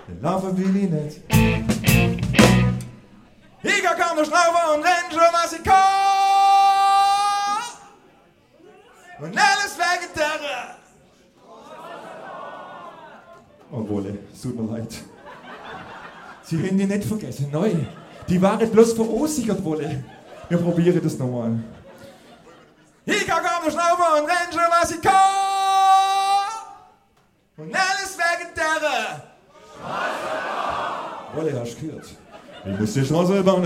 Laufen will ich nicht. Ich kann kaum noch schnaufen und renn schon, was ich kann. Und alles Vegetarier. Oh, Wolle, es tut mir leid. Sie haben die nicht vergessen, nein. Die waren bloß verunsichert, Wolle. Wir probieren das nochmal. Ich kann kaum noch schnaufen und renn schon, was ich kann. Und alles Vegetarier. Wolle, hast du gehört? Ich muss die Straße bauen.